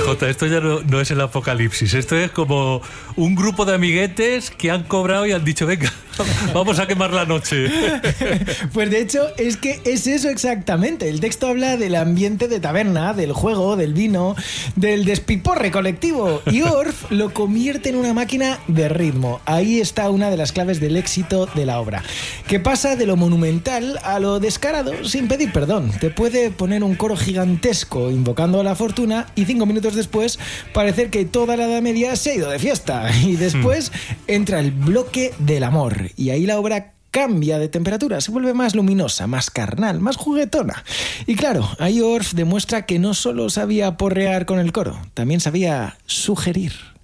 Jota, esto ya no es el apocalipsis. Esto es como un grupo de amiguetes que han cobrado y han dicho, venga, vamos a quemar la noche. Pues de hecho es que es eso exactamente. El texto habla del ambiente de taberna, del juego, del vino, del despiporre colectivo. Y Orff lo convierte en una máquina de ritmo. Ahí está una de las claves del éxito de la obra, que pasa de lo monumental a lo descarado sin pedir perdón. Te puede poner un coro gigantesco invocando a la fortuna y 5 minutos después parecer que toda la Edad Media se ha ido de fiesta. Y después entra el bloque del amor y ahí la obra cambia de temperatura, se vuelve más luminosa, más carnal, más juguetona. Y claro, ahí Orff demuestra que no solo sabía porrear con el coro, también sabía sugerir.